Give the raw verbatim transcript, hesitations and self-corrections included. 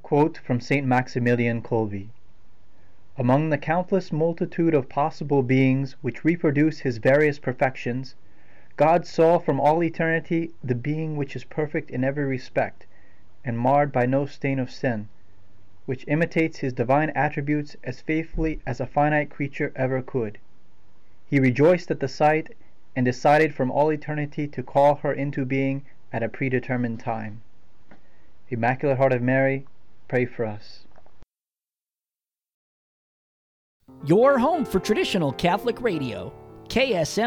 Quote from Saint Maximilian Kolbe: "Among the countless multitude of possible beings which reproduce his various perfections, God saw from all eternity the being which is perfect in every respect, and marred by no stain of sin, which imitates his divine attributes as faithfully as a finite creature ever could. He rejoiced at the sight, and decided from all eternity to call her into being at a predetermined time. Immaculate Heart of Mary, pray for us." Your home for traditional Catholic radio, K S M